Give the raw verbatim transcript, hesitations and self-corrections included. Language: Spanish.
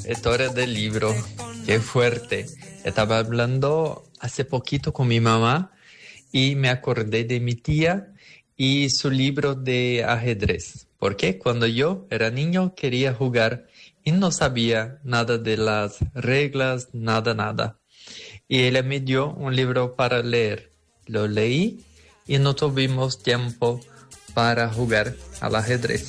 historia del libro. Qué fuerte. Estaba hablando hace poquito con mi mamá y me acordé de mi tía y su libro de ajedrez. Porque cuando yo era niño quería jugar y no sabía nada de las reglas, nada, nada. Y ella me dio un libro para leer. Lo leí y no tuvimos tiempo para jugar al ajedrez.